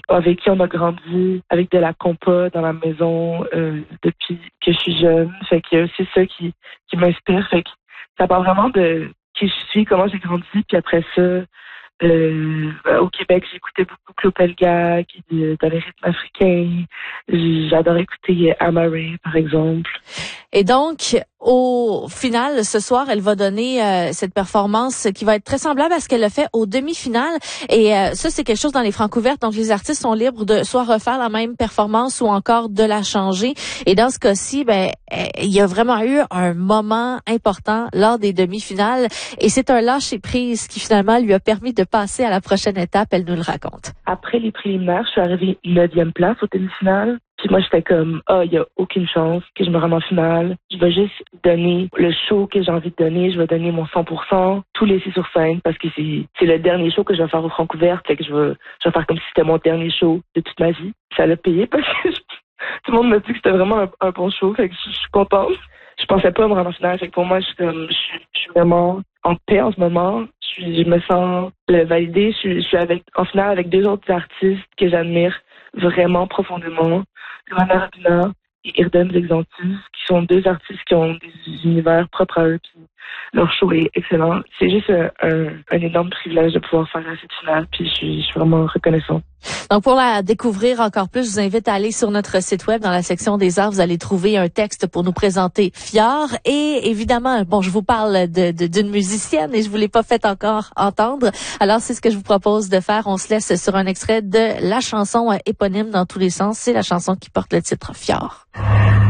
avec qui on a grandi, avec de la compa dans la maison depuis que je suis jeune. Fait qu'il y a aussi ça qui m'inspire. Fait que ça parle vraiment de qui je suis, comment j'ai grandi, puis après ça, au Québec, j'écoutais beaucoup Claude Pelgag, dans les rythmes africains. J'adore écouter Amare, par exemple. Et donc, au final, ce soir, elle va donner cette performance qui va être très semblable à ce qu'elle a fait aux demi-finales. Et ça, c'est quelque chose dans les Francouvertes. Donc, les artistes sont libres de soit refaire la même performance ou encore de la changer. Et dans ce cas-ci, il y a vraiment eu un moment important lors des demi-finales. Et c'est un lâcher-prise qui, finalement, lui a permis de passer à la prochaine étape. Elle nous le raconte. Après les préliminaires, je suis arrivée 9e place aux demi-finales. Puis moi, j'étais comme, il y a aucune chance que je me rende en finale. Je vais juste donner le show que j'ai envie de donner. Je vais donner mon 100%, tout laisser sur scène parce que c'est le dernier show que je vais faire au Francouvertes. Fait que je vais faire comme si c'était mon dernier show de toute ma vie. Ça l'a payé parce que tout le monde m'a dit que c'était vraiment un bon show. Fait que je suis contente. Je pensais pas me rendre en finale. Fait que pour moi, je suis vraiment en paix en ce moment. Je me sens validée. Je suis en finale avec 2 autres artistes que j'admire vraiment profondément. Johanna Rabina et Irden Zegzantis, qui sont 2 artistes qui ont des univers propres à eux. Puis leur show est excellent. C'est juste un énorme privilège de pouvoir faire cette finale. Puis je suis vraiment reconnaissante. Donc, pour la découvrir encore plus, je vous invite à aller sur notre site web. Dans la section des arts, vous allez trouver un texte pour nous présenter Fjord. Et évidemment, je vous parle d'une musicienne et je vous l'ai pas fait encore entendre. Alors, c'est ce que je vous propose de faire. On se laisse sur un extrait de la chanson éponyme dans tous les sens. C'est la chanson qui porte le titre Fjord.